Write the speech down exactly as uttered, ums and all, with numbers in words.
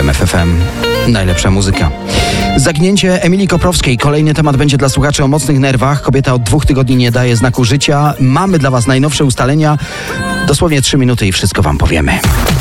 R M F F M. Najlepsza muzyka. Zaginięcie Emilii Koprowskiej. Kolejny temat będzie dla słuchaczy o mocnych nerwach. Kobieta od dwóch tygodni nie daje znaku życia. Mamy dla was najnowsze ustalenia. Dosłownie trzy minuty i wszystko wam powiemy.